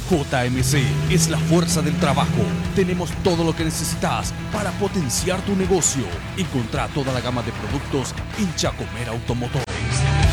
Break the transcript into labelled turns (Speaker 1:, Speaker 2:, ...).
Speaker 1: JMC es la fuerza del trabajo. Tenemos todo lo que necesitas para potenciar tu negocio. Encontrá toda la gama de productos en Chacomera Automotores.